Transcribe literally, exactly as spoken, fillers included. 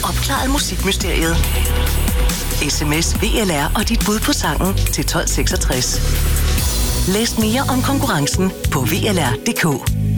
opklaret musikmysteriet. S M S V L R og dit bud på sangen til tolv seksogtres. Læs mere om konkurrencen på V L R punktum d k.